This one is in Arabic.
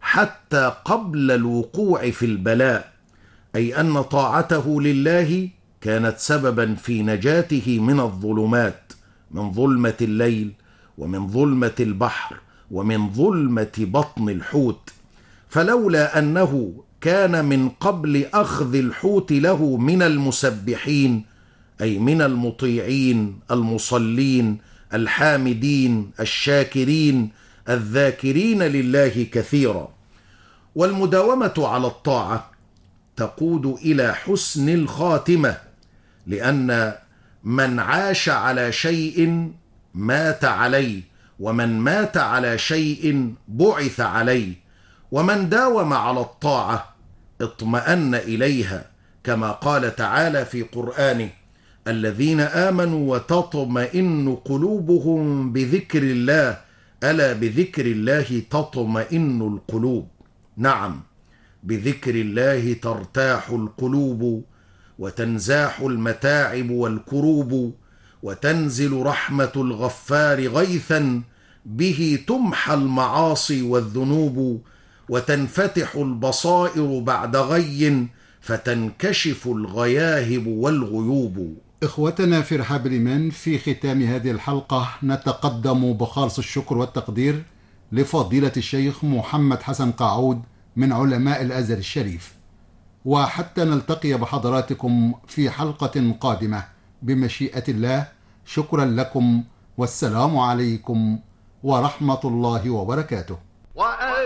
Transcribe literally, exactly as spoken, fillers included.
حتى قبل الوقوع في البلاء، أي أن طاعته لله كانت سببا في نجاته من الظلمات، من ظلمة الليل ومن ظلمة البحر ومن ظلمة بطن الحوت. فلولا أنه كان من قبل أخذ الحوت له من المسبحين، أي من المطيعين المصلين الحامدين الشاكرين الذاكرين لله كثيرا. والمداومة على الطاعة تقود إلى حسن الخاتمة، لأن من عاش على شيء مات عليه، ومن مات على شيء بعث عليه، ومن داوم على الطاعة اطمأن إليها، كما قال تعالى في قرآنه: الذين آمنوا وتطمئن قلوبهم بذكر الله، ألا بذكر الله تطمئن القلوب. نعم، بذكر الله ترتاح القلوب، وتنزاح المتاعب والكروب، وتنزل رحمة الغفار غيثا، به تمحى المعاصي والذنوب، وتنفتح البصائر بعد غي، فتنكشف الغياهب والغيوب. إخوتنا في رحاب الإيمان، في ختام هذه الحلقة نتقدم بخالص الشكر والتقدير لفضيلة الشيخ محمد حسن قاعود من علماء الأزهر الشريف، وحتى نلتقي بحضراتكم في حلقة قادمة بمشيئة الله. شكرا لكم، والسلام عليكم ورحمة الله وبركاته.